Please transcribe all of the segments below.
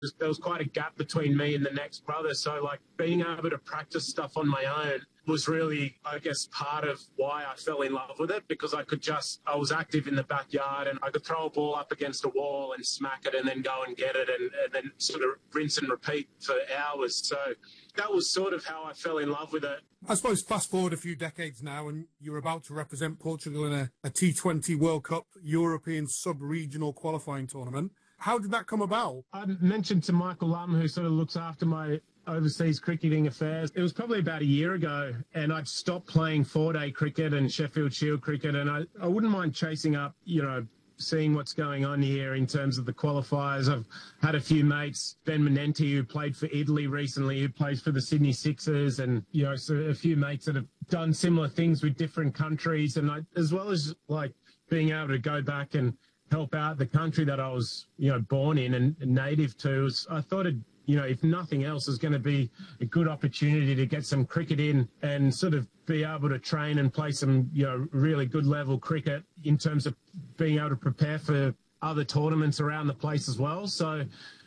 There was quite a gap between me and the next brother. So, like, being able to practice stuff on my own was really, I guess, part of why I fell in love with it, because I was active in the backyard and I could throw a ball up against a wall and smack it and then go and get it and then sort of rinse and repeat for hours. So that was sort of how I fell in love with it. I suppose fast forward a few decades now and you're about to represent Portugal in a T20 World Cup European sub-regional qualifying tournament. How did that come about? I mentioned to Michael Lum, who sort of looks after my overseas cricketing affairs. It was probably about a year ago, and I'd stopped playing four-day cricket and Sheffield Shield cricket, and I wouldn't mind chasing up, seeing what's going on here in terms of the qualifiers. I've had a few mates, Ben Menenti, who played for Italy recently, who plays for the Sydney Sixers, and, so a few mates that have done similar things with different countries, and as well as, like, being able to go back and help out the country that I was, born in and native to. I thought if nothing else, is going to be a good opportunity to get some cricket in and sort of be able to train and play some, really good level cricket in terms of being able to prepare for other tournaments around the place as well. So,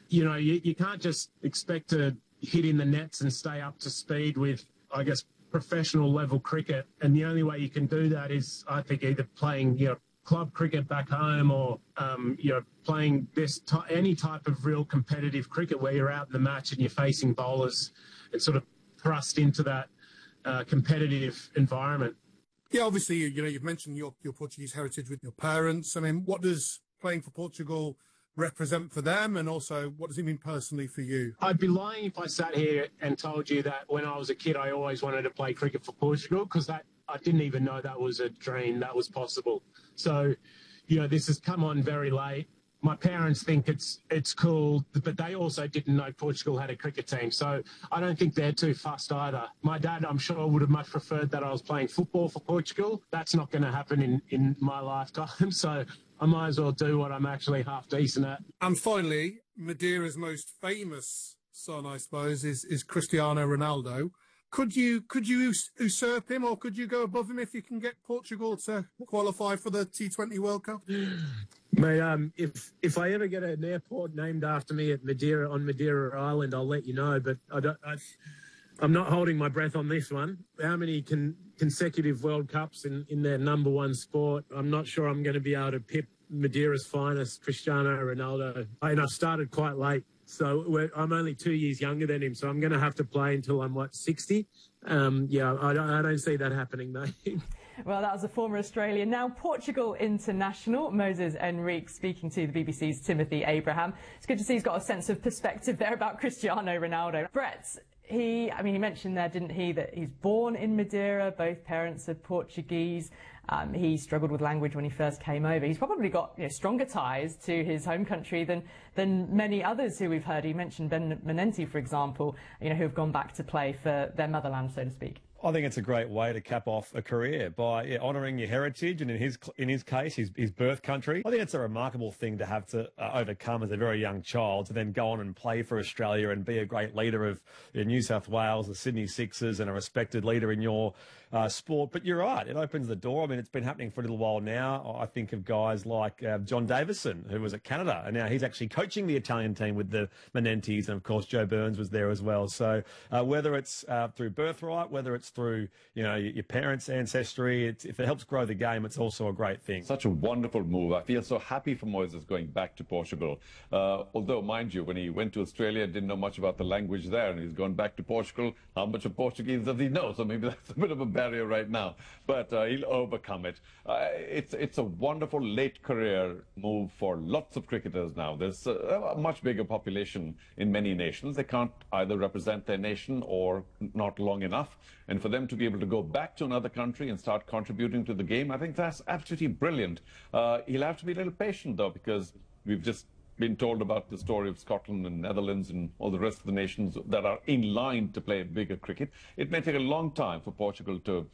you can't just expect to hit in the nets and stay up to speed with, I guess, professional level cricket. And the only way you can do that is, I think, either playing, club cricket back home or, playing any type of real competitive cricket where you're out in the match and you're facing bowlers and sort of thrust into that competitive environment. Yeah, obviously, you've mentioned your Portuguese heritage with your parents. I mean, what does playing for Portugal represent for them, and also what does it mean personally for you? I'd be lying if I sat here and told you that when I was a kid I always wanted to play cricket for Portugal, because I didn't even know that was a dream that was possible. So, this has come on very late. My parents think it's cool, but they also didn't know Portugal had a cricket team. So I don't think they're too fussed either. My dad, I'm sure, would have much preferred that I was playing football for Portugal. That's not going to happen in my lifetime. So I might as well do what I'm actually half decent at. And finally, Madeira's most famous son, I suppose, is Cristiano Ronaldo. Could you usurp him, or could you go above him if you can get Portugal to qualify for the T20 World Cup? Mate, if I ever get an airport named after me at on Madeira Island, I'll let you know. But I'm not holding my breath on this one. How many consecutive World Cups in their number one sport? I'm not sure I'm going to be able to pip Madeira's finest, Cristiano Ronaldo. I've started quite late. So I'm only 2 years younger than him, so I'm going to have to play until I'm, 60? I don't see that happening, mate. Well, that was a former Australian, now Portugal international, Moses Henrique, speaking to the BBC's Timothy Abraham. It's good to see he's got a sense of perspective there about Cristiano Ronaldo. Brett, he mentioned there, didn't he, that he's born in Madeira, both parents are Portuguese. He struggled with language when he first came over. He's probably got stronger ties to his home country than many others who we've heard. He mentioned Ben Menenti, for example, who have gone back to play for their motherland, so to speak. I think it's a great way to cap off a career by honouring your heritage, and in his case, his birth country. I think it's a remarkable thing to have to overcome as a very young child, to then go on and play for Australia and be a great leader of New South Wales, the Sydney Sixers, and a respected leader in your sport. But you're right, it opens the door. I mean, it's been happening for a little while now. I think of guys like John Davison, who was at Canada, and now he's actually coaching the Italian team with the Menentis, and of course Joe Burns was there as well. So whether it's through birthright, whether it's through your parents' ancestry, if it helps grow the game, it's also a great thing. Such a wonderful move. I feel so happy for Moises going back to Portugal. Although, mind you, when he went to Australia, didn't know much about the language there, and he's gone back to Portugal. How much of Portuguese does he know? So maybe that's a bit of a barrier right now, but he'll overcome it. It's a wonderful late career move for lots of cricketers now. There's a much bigger population in many nations. They can't either represent their nation or not long enough. And for them to be able to go back to another country and start contributing to the game, I think that's absolutely brilliant. He'll have to be a little patient, though, because we've just been told about the story of Scotland and Netherlands and all the rest of the nations that are in line to play bigger cricket. It may take a long time for Portugal to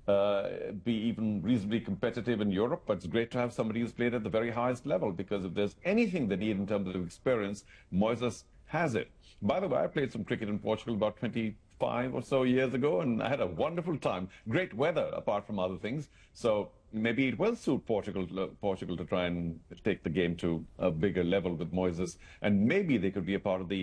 be even reasonably competitive in Europe, but it's great to have somebody who's played at the very highest level, because if there's anything they need in terms of experience, Moises has it. By the way, I played some cricket in Portugal about 25 or so years ago, and I had a wonderful time. Great weather, apart from other things. So maybe it will suit Portugal to try and take the game to a bigger level with Moises, and maybe they could be a part of the